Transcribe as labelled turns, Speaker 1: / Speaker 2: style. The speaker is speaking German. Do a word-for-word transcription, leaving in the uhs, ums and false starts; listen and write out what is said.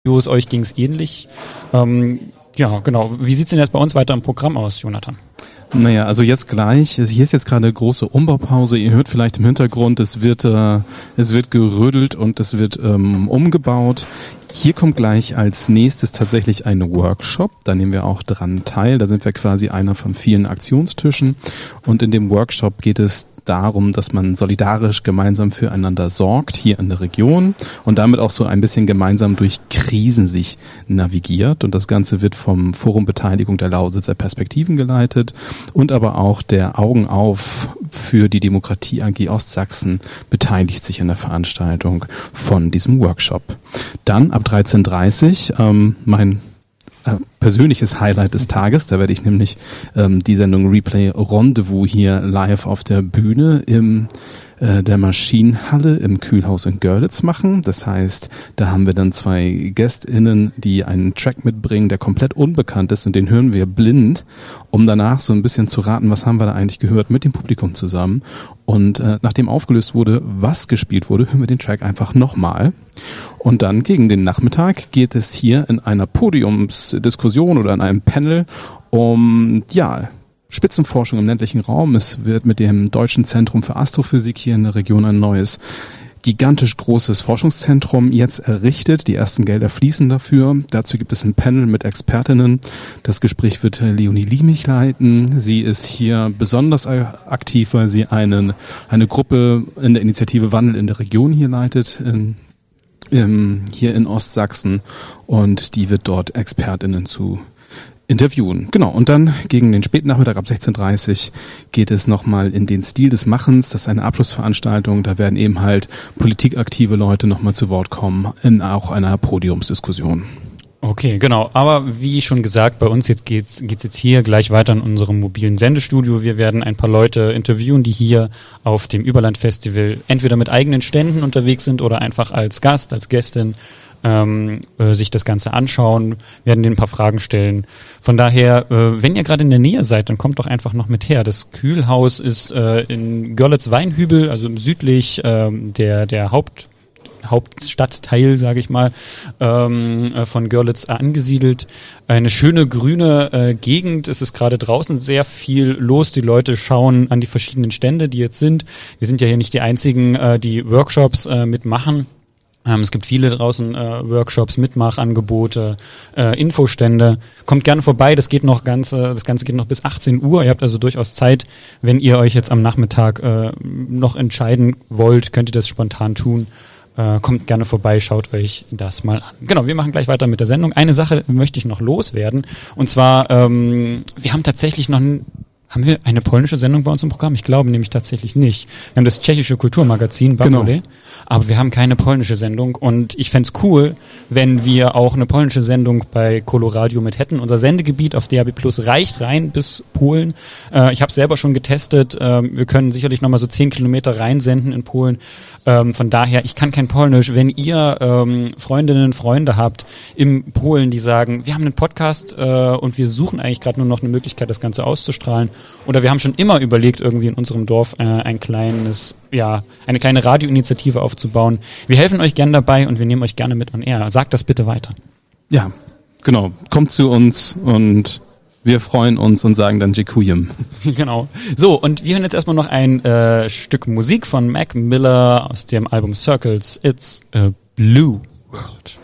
Speaker 1: Euch ging es ähnlich. Ähm, ja, genau. Wie sieht's denn jetzt bei uns weiter im Programm aus, Jonathan?
Speaker 2: Naja, also jetzt gleich, hier ist jetzt gerade eine große Umbaupause, ihr hört vielleicht im Hintergrund, es wird äh, es wird gerödelt und es wird ähm, umgebaut. Hier kommt gleich als nächstes tatsächlich ein Workshop, da nehmen wir auch dran teil, da sind wir quasi einer von vielen Aktionstischen und in dem Workshop geht es darum, dass man solidarisch gemeinsam füreinander sorgt hier in der Region und damit auch so ein bisschen gemeinsam durch Krisen sich navigiert. Und das Ganze wird vom Forum Beteiligung der Lausitzer Perspektiven geleitet und aber auch der Augen auf für die Demokratie A G Ostsachsen beteiligt sich an der Veranstaltung von diesem Workshop. Dann ab dreizehn Uhr dreißig ähm, mein Äh, persönliches Highlight des Tages. Da werde ich nämlich ähm, die Sendung Replay Rendezvous hier live auf der Bühne im äh, der Maschinenhalle im Kühlhaus in Görlitz machen. Das heißt, da haben wir dann zwei GästInnen, die einen Track mitbringen, der komplett unbekannt ist und den hören wir blind, um danach so ein bisschen zu raten, was haben wir da eigentlich gehört mit dem Publikum zusammen. Und äh, nachdem aufgelöst wurde, was gespielt wurde, hören wir den Track einfach nochmal. Und dann gegen den Nachmittag geht es hier in einer Podiumsdiskussion oder in einem Panel um, ja, Spitzenforschung im ländlichen Raum. Es wird mit dem Deutschen Zentrum für Astrophysik hier in der Region ein neues, gigantisch großes Forschungszentrum jetzt errichtet. Die ersten Gelder fließen dafür. Dazu gibt es ein Panel mit Expertinnen. Das Gespräch wird Leonie Liemich leiten. Sie ist hier besonders aktiv, weil sie einen, eine Gruppe in der Initiative Wandel in der Region hier leitet, in, in, hier in Ostsachsen. Und die wird dort ExpertInnen zu interviewen. Genau, und dann gegen den späten Nachmittag ab sechzehn Uhr dreißig geht es nochmal in den Stil des Machens. Das ist eine Abschlussveranstaltung. Da werden eben halt politikaktive Leute nochmal zu Wort kommen in auch einer Podiumsdiskussion.
Speaker 1: Okay, genau. Aber wie schon gesagt, bei uns jetzt geht's geht's jetzt hier gleich weiter in unserem mobilen Sendestudio. Wir werden ein paar Leute interviewen, die hier auf dem Überland-Festival entweder mit eigenen Ständen unterwegs sind oder einfach als Gast, als Gästin Ähm, äh, sich das Ganze anschauen, werden denen ein paar Fragen stellen. Von daher, äh, wenn ihr gerade in der Nähe seid, dann kommt doch einfach noch mit her. Das Kühlhaus ist äh, in Görlitz-Weinhübel, also südlich äh, der der Haupt Hauptstadtteil, sage ich mal, ähm, äh, von Görlitz angesiedelt. Eine schöne grüne äh, Gegend. Es ist gerade draußen sehr viel los. Die Leute schauen an die verschiedenen Stände, die jetzt sind. Wir sind ja hier nicht die einzigen, äh, die Workshops äh, mitmachen. Ähm, es gibt viele draußen äh, Workshops, Mitmachangebote, äh, Infostände. Kommt gerne vorbei, das geht noch ganze, das Ganze geht noch bis achtzehn Uhr. Ihr habt also durchaus Zeit, wenn ihr euch jetzt am Nachmittag äh, noch entscheiden wollt, könnt ihr das spontan tun. Äh, kommt gerne vorbei, schaut euch das mal an. Genau, wir machen gleich weiter mit der Sendung. Eine Sache möchte ich noch loswerden. Und zwar, ähm, wir haben tatsächlich noch ein Haben wir eine polnische Sendung bei uns im Programm? Ich glaube nämlich tatsächlich nicht. Wir haben das tschechische Kulturmagazin, Babole, genau. Aber wir haben keine polnische Sendung und ich fänd's cool, wenn wir auch eine polnische Sendung bei Coloradio mit hätten. Unser Sendegebiet auf D A B Plus reicht rein bis Polen. Äh, ich habe selber schon getestet. Äh, wir können sicherlich nochmal so zehn Kilometer reinsenden in Polen. Ähm, von daher, ich kann kein Polnisch. Wenn ihr ähm, Freundinnen, Freunde habt in Polen, die sagen, wir haben einen Podcast äh, und wir suchen eigentlich gerade nur noch eine Möglichkeit, das Ganze auszustrahlen, oder wir haben schon immer überlegt, irgendwie in unserem Dorf äh, ein kleines, ja, eine kleine Radioinitiative aufzubauen. Wir helfen euch gern dabei und wir nehmen euch gerne mit on air. Sagt das bitte weiter.
Speaker 2: Ja, genau. Kommt zu uns und wir freuen uns und sagen dann Dziękuję.
Speaker 1: Genau. So, und wir hören jetzt erstmal noch ein äh, Stück Musik von Mac Miller aus dem Album Circles. It's a Blue World.